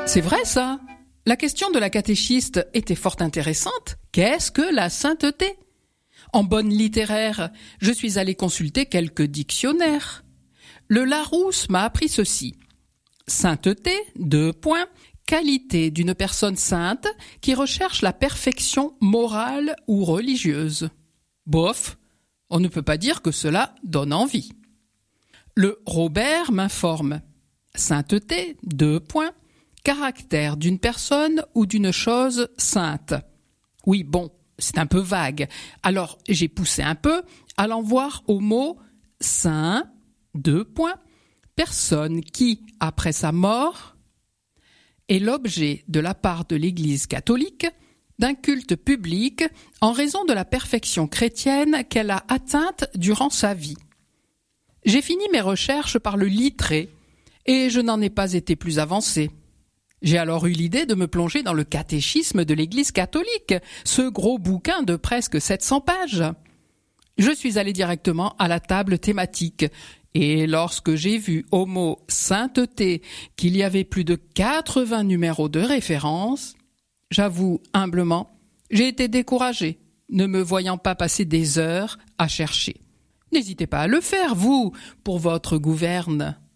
C'est vrai ça. La question de la catéchiste était fort intéressante. Qu'est-ce que la sainteté ? En bonne littéraire, je suis allé consulter quelques dictionnaires. Le Larousse m'a appris ceci. Sainteté, qualité d'une personne sainte qui recherche la perfection morale ou religieuse. Bof, on ne peut pas dire que cela donne envie. Le Robert m'informe. Sainteté, caractère d'une personne ou d'une chose sainte. Oui, bon, c'est un peu vague. Alors, j'ai poussé un peu, allant voir au mot saint, personne qui, après sa mort, est l'objet de la part de l'Église catholique d'un culte public en raison de la perfection chrétienne qu'elle a atteinte durant sa vie. J'ai fini mes recherches par le littré et je n'en ai pas été plus avancé. J'ai alors eu l'idée de me plonger dans le catéchisme de l'Église catholique, ce gros bouquin de presque 700 pages. Je suis allé directement à la table thématique et lorsque j'ai vu au mot sainteté qu'il y avait plus de 80 numéros de référence, j'avoue humblement, j'ai été découragé, ne me voyant pas passer des heures à chercher. N'hésitez pas à le faire, vous, pour votre gouverne.